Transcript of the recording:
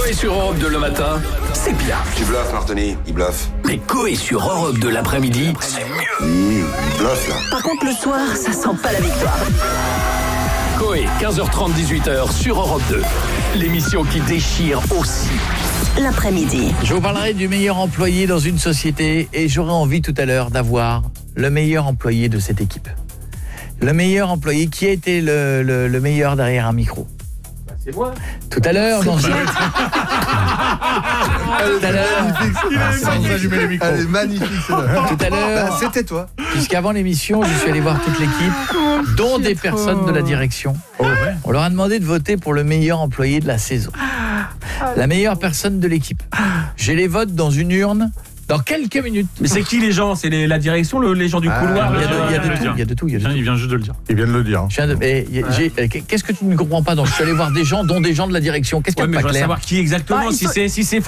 Coé sur Europe 2 le matin, c'est bien. Tu bluffes, Martini, il bluffe. Mais Coé sur Europe 2 l'après-midi, c'est mieux. Il bluffe, là. Par contre, le soir, ça sent pas la victoire. Coé, 15h30, 18h sur Europe 2. L'émission qui déchire aussi. L'après-midi. Je vous parlerai du meilleur employé dans une société et j'aurai envie tout à l'heure d'avoir le meilleur employé de cette équipe. Le meilleur employé, qui a été le meilleur derrière un micro? C'est moi. Tout à l'heure, dans une... Tout à l'heure, Elle est magnifique, celle-là. tout à l'heure, C'était toi. puisqu'avant l'émission, je suis allé voir toute l'équipe, dont des personnes de la direction. On leur a demandé de voter pour le meilleur employé de la saison. La meilleure personne de l'équipe. J'ai les votes dans une urne dans quelques minutes. Mais c'est qui les gens? C'est la direction, les gens du couloir? Il y a de tout. Il vient juste de le dire. Il vient de le dire. Qu'est-ce que tu ne comprends pas? Donc je suis allé voir des gens, dont des gens de la direction. Qu'est-ce qu'il y a Ouais, de mais pas je veux clair? savoir qui exactement, si c'est